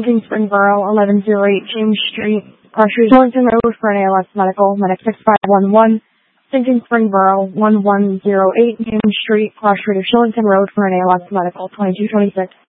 Sinking Spring Borough, 1108 James Street, Cross-Street, Shillington Road for an ALS Medical, Medic 6511. Sinking Spring Borough, 1108 James Street, Cross-Street of Shillington Road for an ALS Medical, 2226.